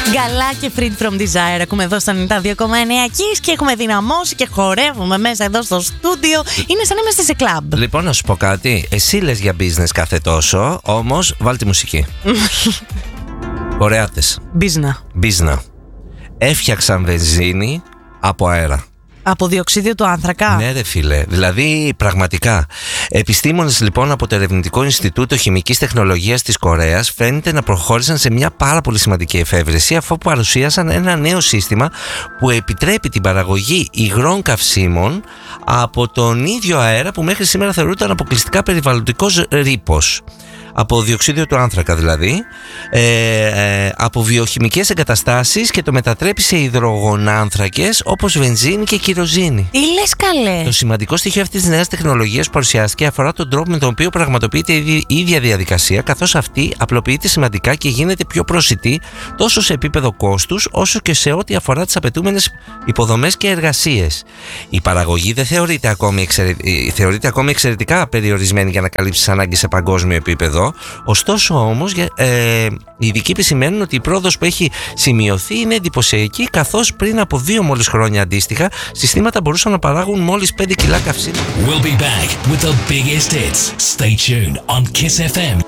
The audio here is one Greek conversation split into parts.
Γκαλά και Freed from Desire ακούμε εδώ στα 92,9 Kiss και έχουμε δυναμώσει και χορεύουμε μέσα εδώ στο στούντιο. Είναι σαν να είμαστε σε κλαμπ. Λοιπόν, να σου πω κάτι. Εσύ λες για business κάθε τόσο, όμως βάλ' τη μουσική. Κορεάτες. Μπίζνα. Έφτιαξαν βενζίνη από αέρα. Από διοξίδιο του άνθρακα. Ναι ρε φίλε, δηλαδή πραγματικά. Επιστήμονες λοιπόν από το Ερευνητικό Ινστιτούτο Χημικής Τεχνολογίας της Κορέας φαίνεται να προχώρησαν σε μια πάρα πολύ σημαντική εφεύρεση, αφού παρουσίασαν ένα νέο σύστημα που επιτρέπει την παραγωγή υγρών καυσίμων από τον ίδιο αέρα που μέχρι σήμερα θεωρούνταν αποκλειστικά περιβαλλοντικός ρήπος. Από διοξίδιο του άνθρακα δηλαδή, από βιοχημικές εγκαταστάσεις, και το μετατρέπει σε υδρογονάνθρακες όπως βενζίνη και κυροζίνη. Τι λες καλέ. Το σημαντικό στοιχείο αυτής της νέας τεχνολογίας που παρουσιάστηκε αφορά τον τρόπο με τον οποίο πραγματοποιείται η ίδια διαδικασία, καθώς αυτή απλοποιείται σημαντικά και γίνεται πιο προσιτή τόσο σε επίπεδο κόστους όσο και σε ό,τι αφορά τις απαιτούμενες υποδομές και εργασίες. Η παραγωγή δεν θεωρείται ακόμη εξαιρετικά περιορισμένη για να καλύψει τις ανάγκες σε παγκόσμιο επίπεδο. Ωστόσο όμως οι ειδικοί επισημαίνουν ότι η πρόοδος που έχει σημειωθεί είναι εντυπωσιακή, καθώς πριν από 2 μόλις χρόνια αντίστοιχα συστήματα μπορούσαν να παράγουν μόλις 5 κιλά καυσίμου. We'll be back with the biggest hits. Stay tuned on Kiss FM.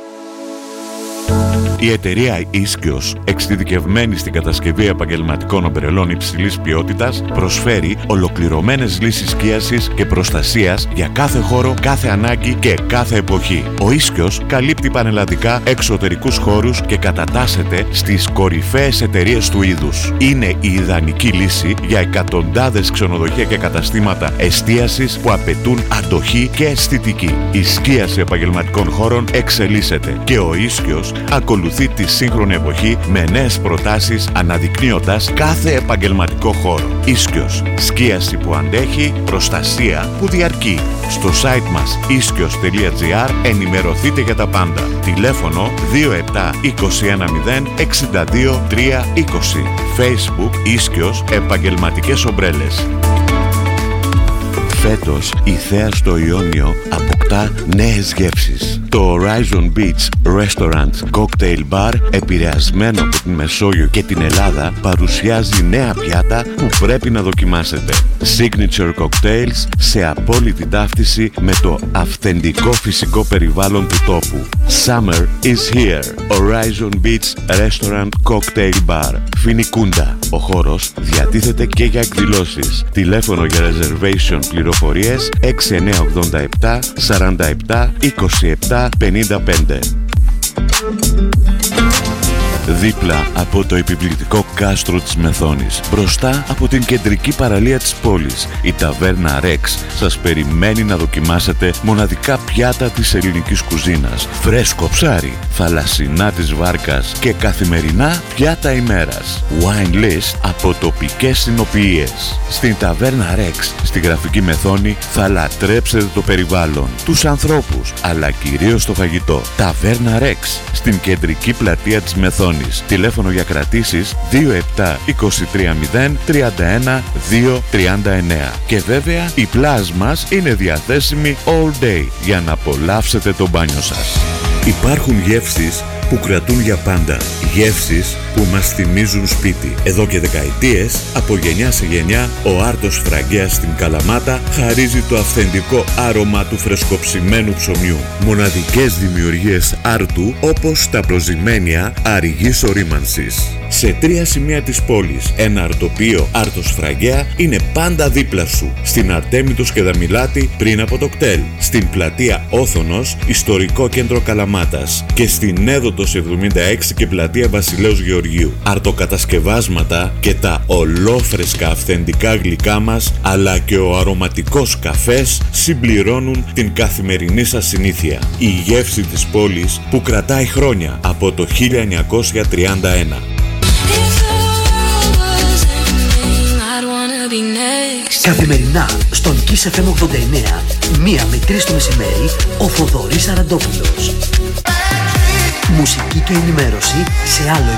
Η εταιρεία Iskios, εξειδικευμένη στην κατασκευή επαγγελματικών ομπρελών υψηλής ποιότητας, προσφέρει ολοκληρωμένες λύσεις σκίασης και προστασίας για κάθε χώρο, κάθε ανάγκη και κάθε εποχή. Ο Iskios καλύπτει πανελλαδικά εξωτερικούς χώρους και κατατάσσεται στις κορυφαίες εταιρείες του είδους. Είναι η ιδανική λύση για εκατοντάδες ξενοδοχεία και καταστήματα εστίασης που απαιτούν αντοχή και αισθητική. Η σκίαση επαγγελματικών χώρων εξελίσσεται και ο Iskios ακολουθεί τη σύγχρονη εποχή με νέες προτάσεις, αναδεικνύοντας κάθε επαγγελματικό χώρο. Iskios, σκίαση που αντέχει, προστασία που διαρκεί. Στο site μας iskios.gr ενημερωθείτε για τα πάντα. Τηλέφωνο 27 210 62 320. Facebook Iskios Επαγγελματικές Ομπρέλες. Φέτος η θέα στο Ιόνιο αποκτά νέες γεύσεις. Το Horizon Beach Restaurant Cocktail Bar, επηρεασμένο από την Μεσόγειο και την Ελλάδα, παρουσιάζει νέα πιάτα που πρέπει να δοκιμάσετε. Signature cocktails σε απόλυτη ταύτιση με το αυθεντικό φυσικό περιβάλλον του τόπου. Summer is here. Horizon Beach Restaurant Cocktail Bar. Φινικούντα. Ο χώρος διατίθεται και για εκδηλώσεις. Τηλέφωνο για reservation πληροφορίες 6987 47 27 55. Δίπλα από το επιβλητικό κάστρο της Μεθόνης, μπροστά από την κεντρική παραλία της πόλης, η ταβέρνα Rex σας περιμένει να δοκιμάσετε μοναδικά πιάτα της ελληνικής κουζίνας, φρέσκο ψάρι, θαλασσινά της βάρκας και καθημερινά πιάτα ημέρας. Wine list από τοπικές συνοποιίες. Στην ταβέρνα Rex, στη Γραφική Μεθόνη, θα λατρέψετε το περιβάλλον, τους ανθρώπους, αλλά κυρίως το φαγητό. Ταβέρνα Rex, στην κεντρική πλατεία της Μεθόνης. Τηλέφωνο για κρατήσεις 27 23 0 31 2 39. Και βέβαια η πλάζ μας είναι διαθέσιμη all day για να απολαύσετε το μπάνιο σας. Υπάρχουν γεύσεις που κρατούν για πάντα. Γεύσεις που μας θυμίζουν σπίτι. Εδώ και δεκαετίες, από γενιά σε γενιά, ο Άρτος Φραγκέας στην Καλαμάτα χαρίζει το αυθεντικό άρωμα του φρεσκοψημένου ψωμιού. Μοναδικές δημιουργίες Άρτου, όπως τα προζυμένια αριγής ορίμανσης. Σε 3 σημεία της πόλης, ένα αρτοπείο Άρτος Φραγκέα είναι πάντα δίπλα σου. Στην Αρτέμιτος και Δαμιλάτη, πριν από το κτέλ. Στην πλατεία Όθωνος, ιστορικό κέντρο Καλαμάτας. Και στην Έδωτος 76 και πλατεία Βασιλέως Γεωργίου. Αρτοκατασκευάσματα και τα ολόφρεσκα αυθεντικά γλυκά μας, αλλά και ο αρωματικός καφές συμπληρώνουν την καθημερινή σας συνήθεια. Η γεύση της πόλης που κρατάει χρόνια από το 1931. Καθημερινά στον Kiss FM 89, 1 με 3 το μεσημέρι, ο Θοδωρής Αραντόπουλος. Μουσική και ενημέρωση σε άλλο